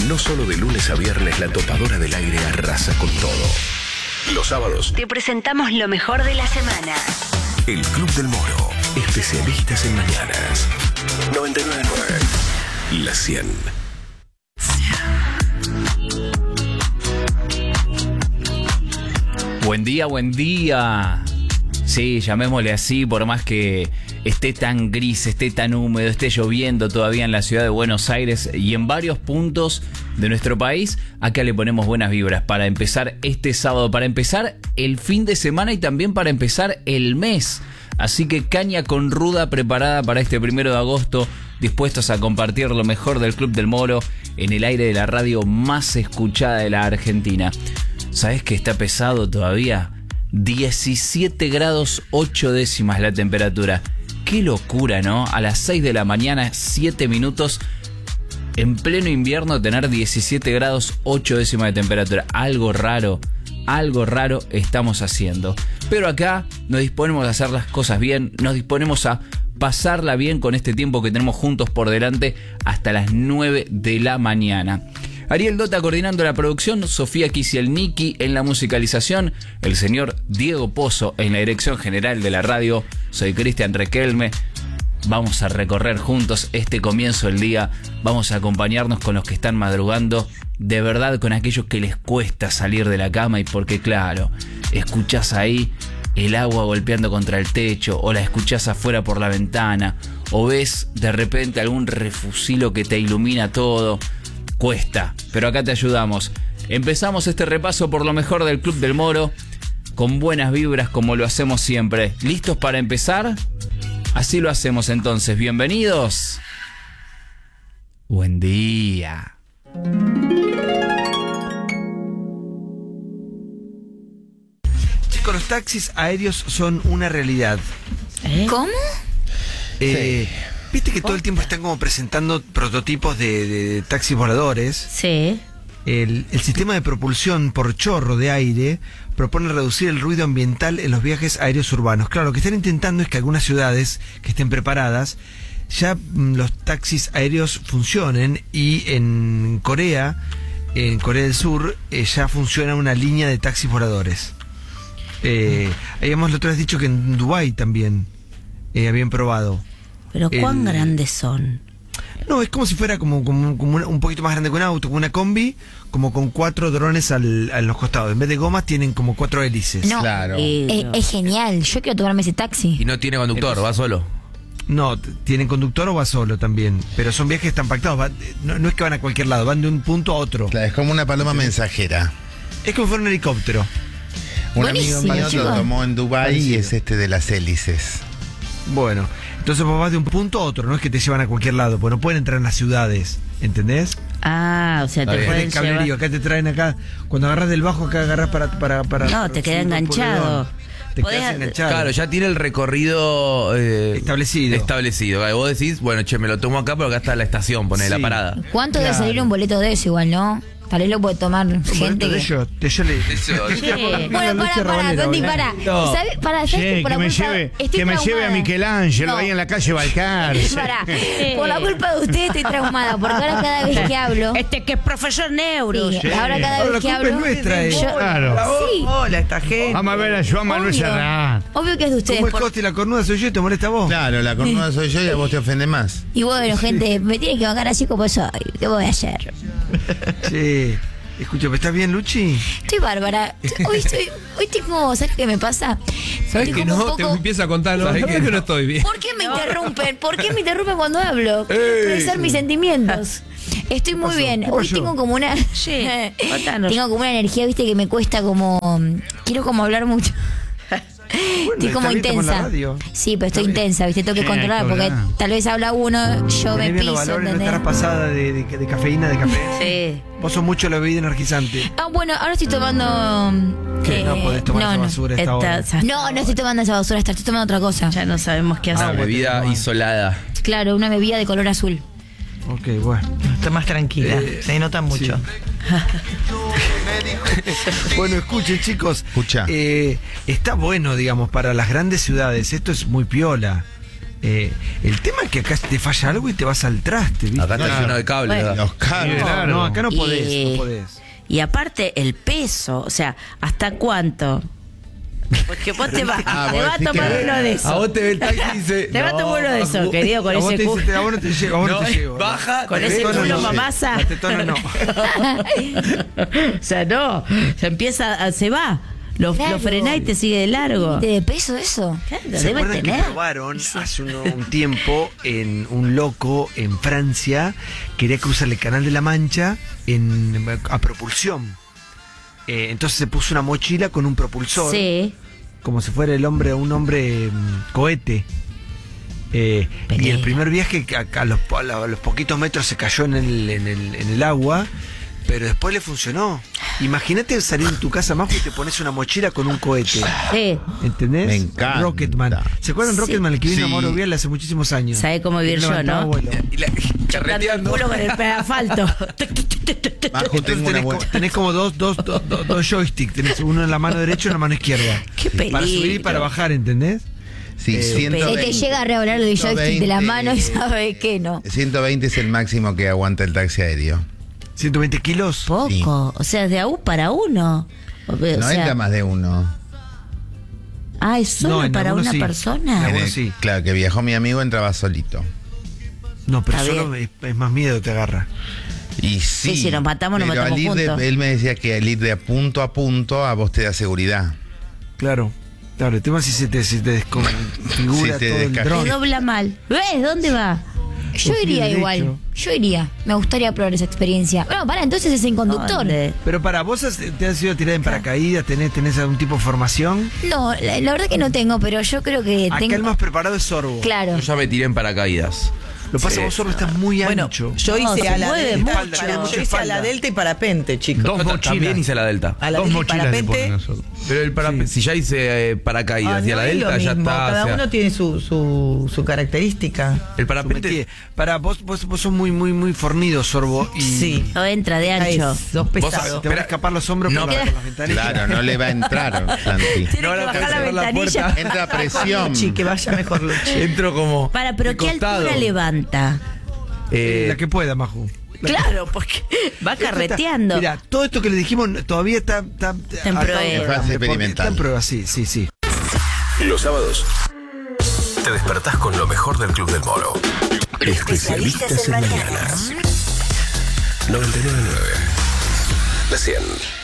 No solo de lunes a viernes la topadora del aire arrasa con todo. Los sábados te presentamos lo mejor de la semana. El Club del Moro, especialistas en mañanas. 99.9, la 100. Buen día, buen día. Sí, llamémosle así, por más que esté tan gris, esté tan húmedo, esté lloviendo todavía en la ciudad de Buenos Aires y en varios puntos de nuestro país, acá le ponemos buenas vibras para empezar este sábado, para empezar el fin de semana y también para empezar el mes. Así que caña con ruda preparada para este 1 de agosto, dispuestos a compartir lo mejor del Club del Moro en el aire de la radio más escuchada de la Argentina. ¿Sabés que está pesado todavía? 17 grados 8 décimas la temperatura. Qué locura, ¿no? A las 6 de la mañana, 7 minutos, en pleno invierno, tener 17 grados 8 décimas de temperatura. Algo raro estamos haciendo. Pero acá nos disponemos a hacer las cosas bien, nos disponemos a pasarla bien con este tiempo que tenemos juntos por delante hasta las 9 de la mañana. Ariel Dota coordinando la producción, Sofía Kisielniki en la musicalización, el señor Diego Pozo en la dirección general de la radio. Soy Cristian Requelme. Vamos a recorrer juntos este comienzo del día. Vamos a acompañarnos con los que están madrugando. De verdad, con aquellos que les cuesta salir de la cama. Y porque, claro, escuchás ahí el agua golpeando contra el techo, o la escuchás afuera por la ventana, o ves de repente algún refusilo que te ilumina todo. Cuesta, pero acá te ayudamos. Empezamos este repaso por lo mejor del Club del Moro, con buenas vibras como lo hacemos siempre. ¿Listos para empezar? Así lo hacemos entonces. Bienvenidos. Buen día. Chicos, los taxis aéreos son una realidad. ¿Cómo? Sí. Viste que todo el tiempo están como presentando prototipos de taxis voladores. Sí. El sistema de propulsión por chorro de aire propone reducir el ruido ambiental en los viajes aéreos urbanos. Claro, lo que están intentando es que algunas ciudades que estén preparadas ya los taxis aéreos funcionen, y en Corea del Sur, ya funciona una línea de taxis voladores. Habíamos la otra vez dicho que en Dubái también habían probado. Pero ¿cuán grandes son? No, es como si fuera como un poquito más grande que un auto, como una combi, como con 4 drones a los costados. En vez de gomas tienen como 4 hélices. No, Claro. Es genial. Yo quiero tomarme ese taxi. Y no tiene conductor, va solo. No, tienen conductor o va solo también. Pero son viajes tan pactados. No es que van a cualquier lado, van de un punto a otro. Claro, es como una paloma mensajera. Es como si fuera un helicóptero. Un Buenísimo, amigo mío chicos. lo tomó en Dubái y Parecido. es de las hélices. Bueno, entonces vos vas de un punto a otro, no es que te llevan a cualquier lado, porque no pueden entrar en las ciudades, ¿entendés? Ah, o sea, te bien. pueden El cablerío, llevar. acá te traen acá, cuando agarras del bajo, acá agarras para No, te queda subir por enganchado. Pueyrredón. Te Podés- quedas enganchado. Claro, ya tiene el recorrido Establecido. establecido. Vos decís, bueno, che, me lo tomo acá, pero acá está la estación, poné la Sí. parada. ¿Cuánto debe Claro. salir un boleto de eso igual, no? Tal vez lo puede tomar gente que... Yo le... Bueno, para, Conti, para. No. ¿Sabes? Para, ¿sabes Che, que por la que me culpa- lleve, estoy que me lleve a traumada. Michelangelo No. ahí en la calle Balcar. Pará, por la culpa de ustedes estoy traumada, porque ahora cada vez que hablo... Que es profesor neuro. Sí, ahora cada Ahora vez que la culpa hablo... es nuestra, yo- Claro. Sí, Hola, esta gente. Vamos a ver a Joan Manuel obvio. Serrat. Obvio que es de ustedes. Como el por- coste y la cornuda soy yo y te molesta a vos. Claro, la cornuda soy yo y a vos te ofende más. Y bueno, gente, me tienen que bancar así como soy. ¿Qué voy a hacer? Sí. Escúchame, ¿estás bien, Luchi? Estoy bárbara. Hoy tengo, ¿sabes qué me pasa? ¿Sabes Estoy que como no? un Te poco- empiezo a contar, ¿no? ¿Sabes que no estoy bien? ¿Por qué me interrumpen? ¿Por qué me interrumpen cuando hablo? Expresar mis sentimientos. Estoy muy bien. ¿Qué Hoy pasó? tengo como una... Sí, contanos. Tengo como una energía, viste, que me cuesta como... Quiero como hablar mucho. Estoy como está bien, estamos en la intensa. radio. Sí, pero estoy intensa, viste, tengo que Sí, controlar, hay que porque hablar. tal vez habla uno, yo me Tenés bien los piso, valores, no ¿entendés? estarás pasada de cafeína, de café. Sí. Vos sos mucho la bebida energizante. Ah, bueno, ahora estoy tomando... ¿Qué? No podés tomar esa basura a esta hora. No estoy tomando esa basura, estoy tomando otra cosa. Ya no sabemos qué Una hacer. bebida isolada. Claro, una bebida de color azul. Ok, bueno. Está más tranquila. Se nota mucho. Bueno, escuchen, chicos. Escucha. Está bueno, digamos, para las grandes ciudades. Esto es muy piola. El tema es que acá te falla algo y te vas al traste, ¿viste? Acá está lleno de cables. Bueno. ¿verdad? Los cables. No, acá no Y- podés, no podés. Y aparte el peso, o sea, ¿hasta cuánto? Porque vos te vas Ah, te vos vas a decís tomar que- uno de esos. A vos te ve el taxi y dice. Te vas a tomar uno de esos, querido, con A vos ese te culo. dice, a vos no te llego, a vos no te llego. Baja. Con te ese ve, culo no, mamasa. La tetona no. O sea, no, se va. Lo Claro. frenás y te sigue de largo. ¿De peso eso? Claro, ¿Se debe acuerdan que tener. probaron hace un tiempo en un loco en Francia? Quería cruzar el Canal de la Mancha a propulsión. Entonces se puso una mochila con un propulsor, Sí. como si fuera un hombre cohete. Y el primer viaje a los poquitos metros se cayó en el agua, pero después le funcionó. Imagínate salir de tu casa, Majo, y te pones una mochila con un cohete. Sí. ¿Entendés? Me encanta. Rocketman. ¿Se acuerdan Sí. Rocketman, el que vino a Sí. Mauro Vial hace muchísimos años? ¿Sabe cómo vivir Él yo, levantaba no? vuelo. Y la, Chocando el carreteando. culo con el asfalto. Majo, Entonces tengo una buena. tenés como dos joysticks. Tenés uno en la mano derecha y uno en la mano izquierda. Qué Para subir y peligro. para bajar, ¿entendés? Sí, El 120. que llega a revolar el joystick de la 120, mano y sabe que no. 120 es el máximo que aguanta el taxi aéreo. 120 kilos. Poco. Sí. O sea, de a U para uno. O sea, No entra más de uno. Ah, ¿es solo No, en para algunos una sí. persona? En En el- sí. Claro, que viajó mi amigo, entraba solito. No, pero Está solo es más miedo te agarra. Y sí. Sí, si nos matamos, nos pero matamos al ir juntos. él me decía que al ir de punto a punto, a vos te da seguridad. Claro. Claro, el tema es si te desconfigura Si te todo el descaja. Te dron. dobla mal. ¿Ves? ¿Dónde va? Yo Por iría fin, igual. derecho. Yo iría. Me gustaría probar esa experiencia. Bueno, para, entonces es en conductor. ¿Dónde? Pero para vos te has ido a tirar en paracaídas, tenés algún tipo de formación. No, la verdad que no tengo, pero yo creo que Acá tengo. el más preparado es Sorbo. Claro. Yo ya me tiré en paracaídas. Lo pasa vos, Sorbo, estás muy Bueno, ancho. yo No, hice se a la mueve delta. mucho. Tenés mucha Yo hice a la espalda. delta y parapente, chicos. Dos Yo mochilas. también hice la delta. A la Dos delta y mochilas le parapente. ponen nosotros. Pero si ya hice paracaídas y a la no es lo delta ya mismo, está. Cada o sea, uno tiene su característica. el Su parapente. métier. Para vos sos muy fornido, Sorbo. Y Sí. No entra de Ahí ancho. sos te pesado. van a escapar los hombros No, por las ventanillas. Claro, no le va a entrar, Santi. Tiene No, que no, bajar la cerrar la ventanilla. puerta. Entra a presión. Luchi, que vaya mejor Luchi. Entro como. Pero de ¿qué costado. altura levanta? La que pueda, Maju. Claro, porque va carreteando. Mira, todo esto que le dijimos todavía está en atado prueba. al En fase programa. experimental. Está en prueba, sí. Los sábados te despertás con lo mejor del Club del Moro. Especialistas en mañanas. 99.9. La 100.